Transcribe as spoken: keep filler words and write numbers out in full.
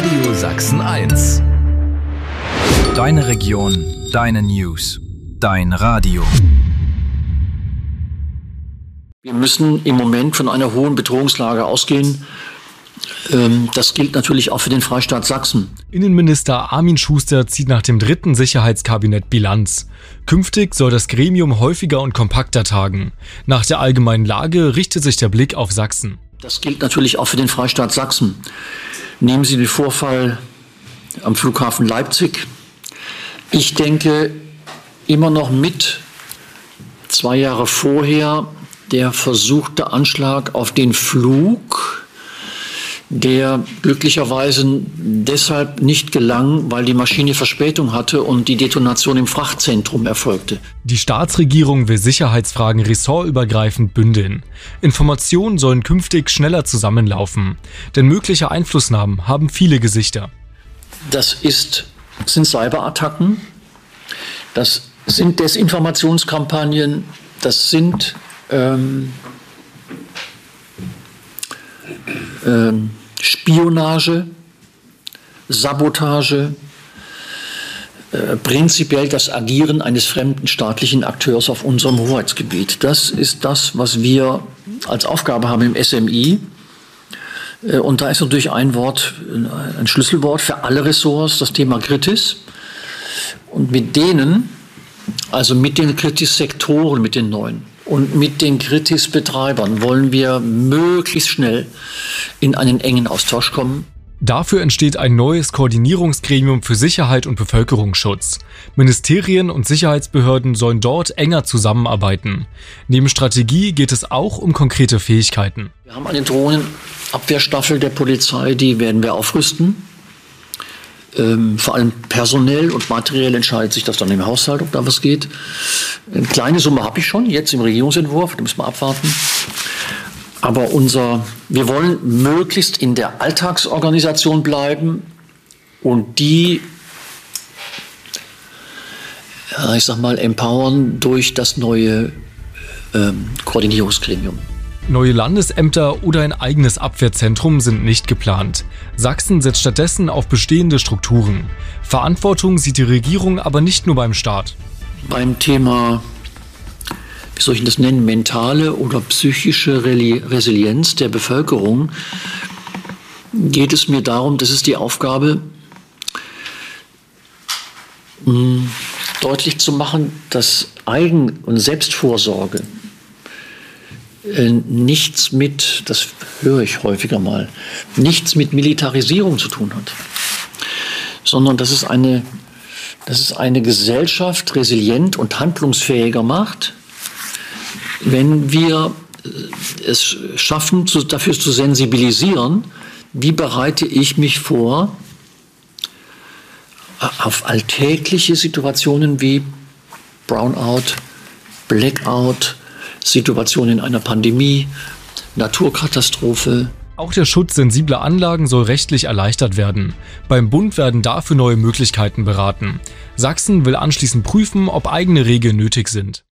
Radio Sachsen eins. Deine Region, deine News, dein Radio. Wir müssen im Moment von einer hohen Bedrohungslage ausgehen. Das gilt natürlich auch für den Freistaat Sachsen. Innenminister Armin Schuster zieht nach dem dritten Sicherheitskabinett Bilanz. Künftig soll das Gremium häufiger und kompakter tagen. Nach der allgemeinen Lage richtet sich der Blick auf Sachsen. Das gilt natürlich auch für den Freistaat Sachsen. Nehmen Sie den Vorfall am Flughafen Leipzig. Ich denke immer noch mit zwei Jahre vorher der versuchte Anschlag auf den Flug, der glücklicherweise deshalb nicht gelang, weil die Maschine Verspätung hatte und die Detonation im Frachtzentrum erfolgte. Die Staatsregierung will Sicherheitsfragen ressortübergreifend bündeln. Informationen sollen künftig schneller zusammenlaufen, denn mögliche Einflussnahmen haben viele Gesichter. Das ist, sind Cyberattacken, das sind Desinformationskampagnen, das sind ähm, ähm, Spionage, Sabotage, äh, prinzipiell das Agieren eines fremden staatlichen Akteurs auf unserem Hoheitsgebiet. Das ist das, was wir als Aufgabe haben im S M I. Äh, und da ist natürlich ein Wort, ein Schlüsselwort für alle Ressorts, das Thema Kritis. Und mit denen, also mit den Kritis-Sektoren, mit den neuen, und mit den Kritis-Betreibern wollen wir möglichst schnell in einen engen Austausch kommen. Dafür entsteht ein neues Koordinierungsgremium für Sicherheit und Bevölkerungsschutz. Ministerien und Sicherheitsbehörden sollen dort enger zusammenarbeiten. Neben Strategie geht es auch um konkrete Fähigkeiten. Wir haben eine Drohnenabwehrstaffel der Polizei, die werden wir aufrüsten. Ähm, vor allem personell und materiell entscheidet sich das dann im Haushalt, ob da was geht. Eine kleine Summe habe ich schon, jetzt im Regierungsentwurf, da müssen wir abwarten. Aber unser, wir wollen möglichst in der Alltagsorganisation bleiben und die, ja, ich sag mal, empowern durch das neue ähm, Koordinierungsgremium. Neue Landesämter oder ein eigenes Abwehrzentrum sind nicht geplant. Sachsen setzt stattdessen auf bestehende Strukturen. Verantwortung sieht die Regierung aber nicht nur beim Staat. Beim Thema, wie soll ich das nennen, mentale oder psychische Resilienz der Bevölkerung geht es mir darum, das ist die Aufgabe, mh, deutlich zu machen, dass Eigen- und Selbstvorsorge nichts mit, das höre ich häufiger mal, nichts mit Militarisierung zu tun hat, sondern dass es eine, dass es eine Gesellschaft resilient und handlungsfähiger macht, wenn wir es schaffen, zu, dafür zu sensibilisieren, wie bereite ich mich vor auf alltägliche Situationen wie Brownout, Blackout, Situationen in einer Pandemie, Naturkatastrophe. Auch der Schutz sensibler Anlagen soll rechtlich erleichtert werden. Beim Bund werden dafür neue Möglichkeiten beraten. Sachsen will anschließend prüfen, ob eigene Regeln nötig sind.